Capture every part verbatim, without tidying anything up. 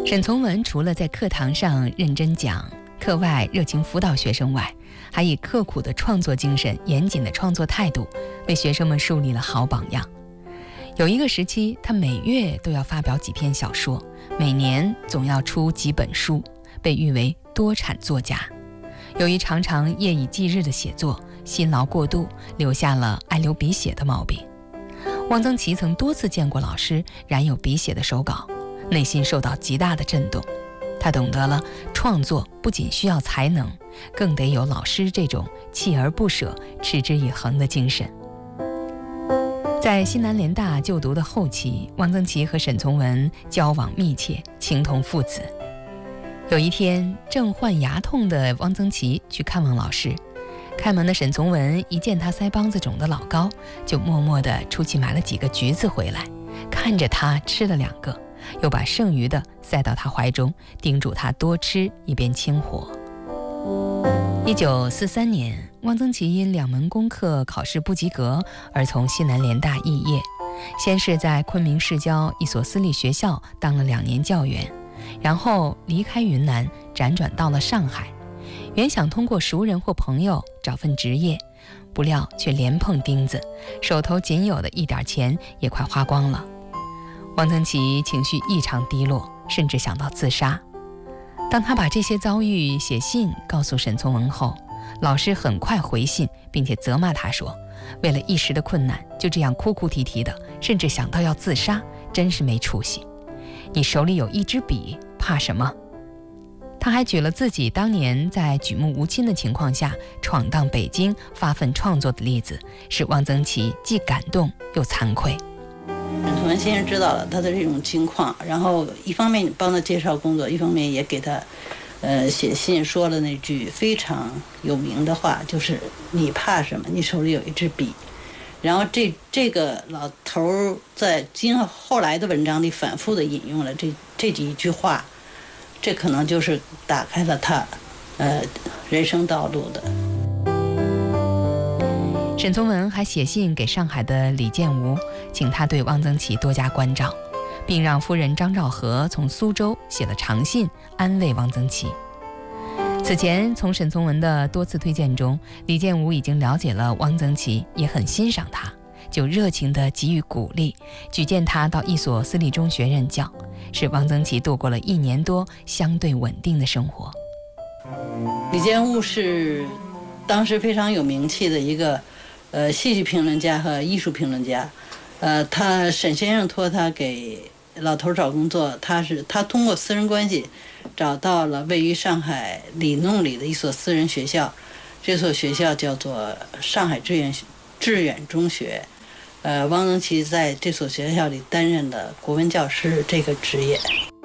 沈从文除了在课堂上认真讲，课外热情辅导学生外，还以刻苦的创作精神、严谨的创作态度，为学生们树立了好榜样。有一个时期，他每月都要发表几篇小说，每年总要出几本书，被誉为多产作家。由于常常夜以继日的写作，辛劳过度，留下了爱流笔血的毛病。汪曾祺曾多次见过老师染有笔血的手稿，内心受到极大的震动。他懂得了创作不仅需要才能，更得有老师这种锲而不舍、持之以恒的精神。在西南联大就读的后期，汪曾祺和沈从文交往密切，情同父子。有一天，正患牙痛的汪曾祺去看望老师，开门的沈从文一见他腮帮子肿得老高，就默默地出去买了几个橘子回来，看着他吃了两个，又把剩余的塞到他怀中，叮嘱他多吃，以便清火。一九四三年，汪曾祺因两门功课考试不及格而从西南联大肄业，先是在昆明市郊一所私立学校当了两年教员，然后离开云南，辗转到了上海。原想通过熟人或朋友找份职业，不料却连碰钉子，手头仅有的一点钱也快花光了。汪曾祺情绪异常低落，甚至想到自杀。当他把这些遭遇写信告诉沈从文后，老师很快回信，并且责骂他说，为了一时的困难就这样哭哭啼啼的，甚至想到要自杀，真是没出息。你手里有一支笔，怕什么？他还举了自己当年在举目无亲的情况下闯荡北京发奋创作的例子，使汪曾祺既感动又惭愧。 沈从文先生知道了他的这种情况，然后一方面帮他介绍工作，一方面也给他呃写信，说了那句非常有名的话，就是你怕什么，你手里有一支笔。然后这这个老头在今后来的文章里反复的引用了这这几句话，这可能就是打开了他呃人生道路的。 沈从文还写信给上海的李建吾，请他对汪曾祺多加关照，并让夫人张兆和从苏州写了长信安慰汪曾祺。此前从沈从文的多次推荐中，李建吾已经了解了汪曾祺，也很欣赏他，就热情地给予鼓励，举荐他到一所私立中学任教，使汪曾祺度过了一年多相对稳定的生活。 李建吾是当时非常有名气的一个呃戏剧评论家和艺术评论家，呃，他沈先生托他给老头找工作，他是他通过私人关系找到了位于上海里弄里的一所私人学校，这所学校叫做上海致远致远中学。呃，汪曾祺在这所学校里担任了国文教师这个职业。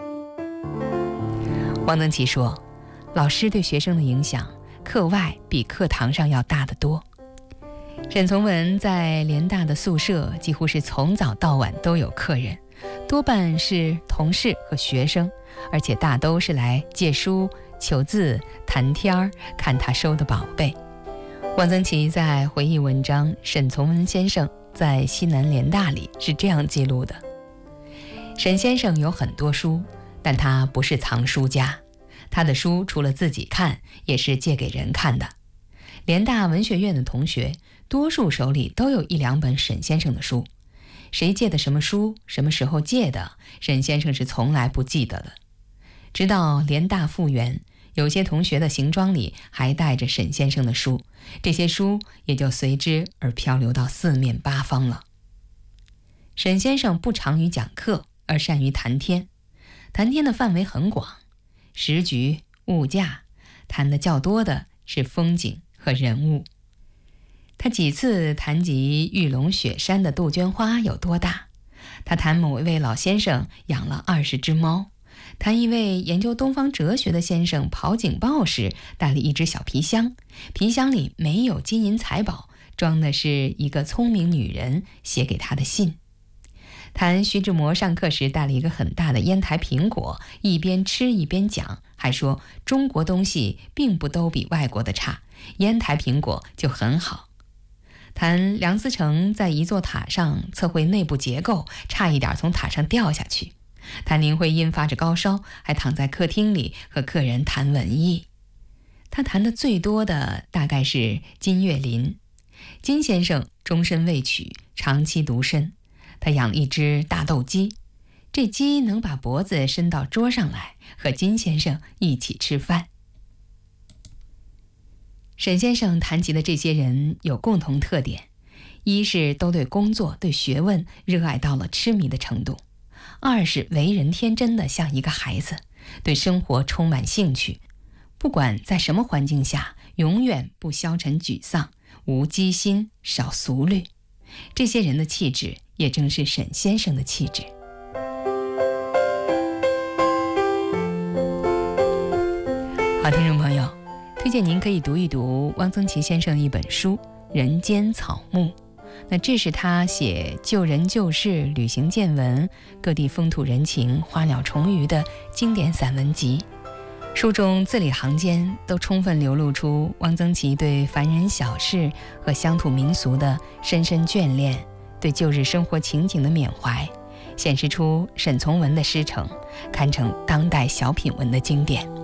汪曾祺说，老师对学生的影响，课外比课堂上要大得多。沈从文在联大的宿舍几乎是从早到晚都有客人，多半是同事和学生，而且大都是来借书、求字、谈天儿，看他收的宝贝。汪曾祺在回忆文章《沈从文先生在西南联大》里是这样记录的：沈先生有很多书，但他不是藏书家，他的书除了自己看，也是借给人看的。联大文学院的同学多数手里都有一两本沈先生的书，谁借的什么书，什么时候借的，沈先生是从来不记得的。直到联大复原，有些同学的行装里还带着沈先生的书，这些书也就随之而漂流到四面八方了。沈先生不长于讲课，而善于谈天，谈天的范围很广，时局、物价，谈的较多的是风景和人物。他几次谈及玉龙雪山的杜鹃花有多大，他谈某一位老先生养了二十只猫，谈一位研究东方哲学的先生跑警报时带了一只小皮箱，皮箱里没有金银财宝，装的是一个聪明女人写给他的信。谈徐志摩上课时带了一个很大的烟台苹果，一边吃一边讲，还说中国东西并不都比外国的差，烟台苹果就很好。谈梁思成在一座塔上测绘内部结构，差一点从塔上掉下去， 谭林慧因发着高烧，还躺在客厅里和客人谈文艺。他谈的最多的大概是金岳霖。金先生终身未娶，长期独身，他养了一只大斗鸡，这鸡能把脖子伸到桌上来，和金先生一起吃饭。沈先生谈及的这些人有共同特点，一是都对工作、对学问热爱到了痴迷的程度；二是为人天真的像一个孩子，对生活充满兴趣，不管在什么环境下，永远不消沉沮丧，无机心，少俗虑。这些人的气质，也正是沈先生的气质。好，听众朋友，推荐您可以读一读汪曾祺先生的一本书《人间草木》。那这是他写救人救世、旅行见闻、各地风土人情、花鸟虫鱼的经典散文集。书中字里行间都充分流露出汪曾祺对凡人小事和乡土民俗的深深眷恋，对旧日生活情景的缅怀，显示出沈从文的师承，堪称当代小品文的经典。